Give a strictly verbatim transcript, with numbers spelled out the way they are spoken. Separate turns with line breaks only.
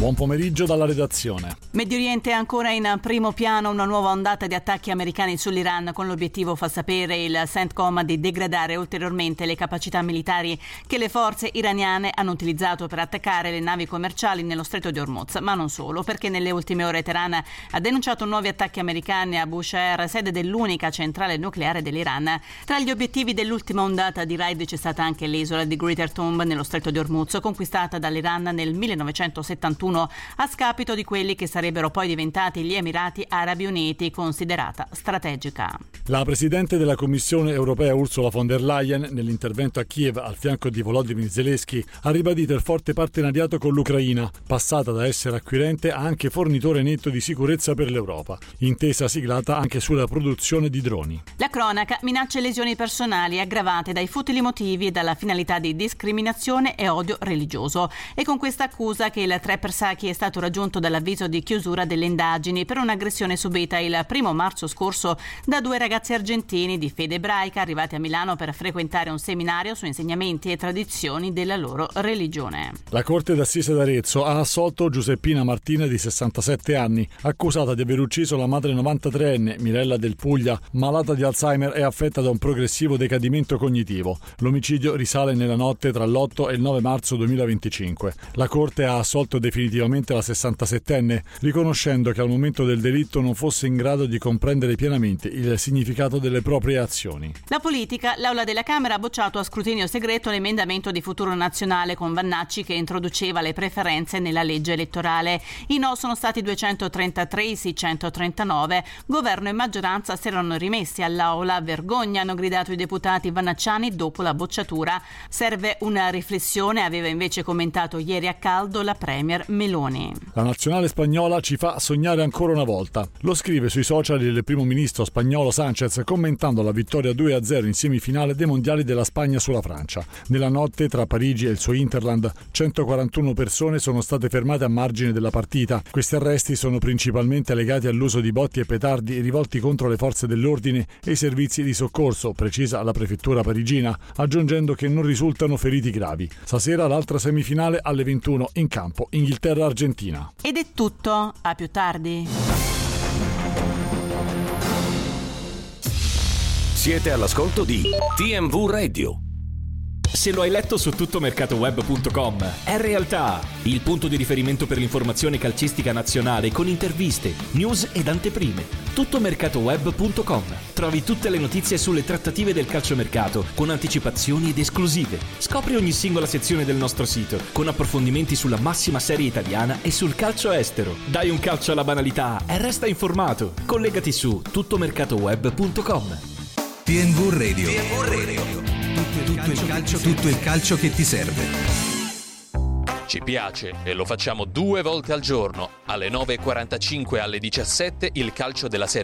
Buon pomeriggio dalla redazione.
Medio Oriente è ancora in primo piano una nuova ondata di attacchi americani sull'Iran, con l'obiettivo, fa sapere il CENTCOM, di degradare ulteriormente le capacità militari che le forze iraniane hanno utilizzato per attaccare le navi commerciali nello Stretto di Hormuz. Ma non solo, perché nelle ultime ore Teheran ha denunciato nuovi attacchi americani a Bushehr, sede dell'unica centrale nucleare dell'Iran. Tra gli obiettivi dell'ultima ondata di raid c'è stata anche l'isola di Greater Tomb nello Stretto di Hormuz, conquistata dall'Iran nel millenovecentosettantuno a scapito di quelli che sarebbero poi diventati gli Emirati Arabi Uniti, considerata strategica.
La Presidente della Commissione europea Ursula von der Leyen, nell'intervento a Kiev al fianco di Volodymyr Zelensky, ha ribadito il forte partenariato con l'Ucraina, passata da essere acquirente a anche fornitore netto di sicurezza per l'Europa, intesa siglata anche sulla produzione di droni.
La cronaca: minacce e lesioni personali aggravate dai futili motivi e dalla finalità di discriminazione e odio religioso. E con questa accusa che il trapper Saki è stato raggiunto dall'avviso di chiusura delle indagini per un'aggressione subita il primo marzo scorso da due ragazzi argentini di fede ebraica arrivati a Milano per frequentare un seminario su insegnamenti e tradizioni della loro religione.
La Corte d'Assise d'Arezzo ha assolto Giuseppina Martina, di sessantasette anni, accusata di aver ucciso la madre novantatreenne Mirella Del Puglia, malata di Alzheimer e affetta da un progressivo decadimento cognitivo. L'omicidio risale nella notte tra l'otto e il nove marzo duemilaventicinque. La Corte ha assolto definitivamente la sessantasettenne, riconoscendo che al momento del delitto non fosse in grado di comprendere pienamente il significato delle proprie azioni.
La politica: l'Aula della Camera ha bocciato a scrutinio segreto l'emendamento di Futuro Nazionale con Vannacci che introduceva le preferenze nella legge elettorale. I no sono stati duecentotrentatré, i sì centotrentanove. Governo e maggioranza si erano rimessi all'Aula. Vergogna, hanno gridato i deputati vannacciani dopo la bocciatura. Serve una riflessione, aveva invece commentato ieri a caldo la premier Meloni.
La nazionale spagnola ci fa sognare ancora una volta. Lo scrive sui social il primo ministro spagnolo Sánchez, commentando la vittoria due a zero in semifinale dei mondiali della Spagna sulla Francia. Nella notte tra Parigi e il suo Interland, centoquarantuno persone sono state fermate a margine della partita. Questi arresti sono principalmente legati all'uso di botti e petardi rivolti contro le forze dell'ordine e i servizi di soccorso, precisa la prefettura parigina, aggiungendo che non risultano feriti gravi. Stasera l'altra semifinale alle ventuno, in campo Inghilterra-Argentina.
Ed è tutto, a più tardi.
Siete all'ascolto di T M V Radio.
Se lo hai letto su tuttomercatoweb punto com, è realtà. Il punto di riferimento per l'informazione calcistica nazionale, con interviste, news ed anteprime. tuttomercatoweb punto com. Trovi tutte le notizie sulle trattative del calciomercato, con anticipazioni ed esclusive. Scopri ogni singola sezione del nostro sito, con approfondimenti sulla massima serie italiana e sul calcio estero. Dai un calcio alla banalità e resta informato. Collegati su tuttomercatoweb punto com.
T M V Radio. T M V Radio. Tutto il, tutto, il calcio, tutto il calcio che ti serve.
Ci piace e lo facciamo due volte al giorno, alle nove e quarantacinque e alle diciassette, il calcio della Serie